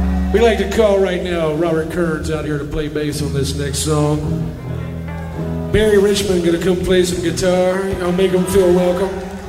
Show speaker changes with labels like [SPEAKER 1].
[SPEAKER 1] We'd like to call right now Robert Kearns out here to play bass on this next song. Barry Richmond gonna come play some guitar. I'll make him feel welcome.